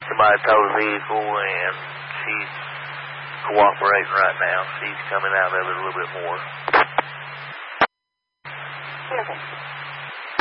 Somebody towed a vehicle, and she's cooperating right now. She's coming out of it a little bit more. Okay.